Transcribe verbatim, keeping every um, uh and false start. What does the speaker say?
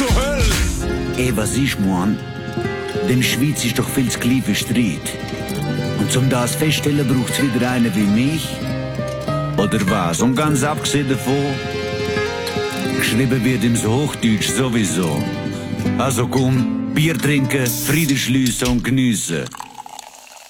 zur Hölle? Ey, was ich mein? Dem Schweiz ist doch viel zu klein für Streit. Und zum das feststellen braucht's wieder einen wie mich? Oder was? Und ganz abgesehen davon, geschrieben wird im Hochdeutsch sowieso. Also komm, Bier trinken, Frieden schliessen und geniessen.